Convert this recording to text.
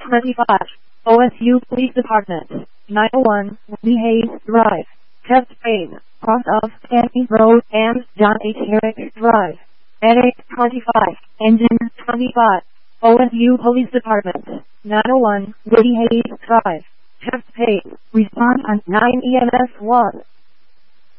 25, OSU Police Department, 901, Lee Hayes Drive, chest pain, cross of Stanley Road and John H. Herrick Drive. NA 25, engine 25, OSU Police Department, 901, Lee Hayes Drive, chest pain, respond on 9 EMS 1.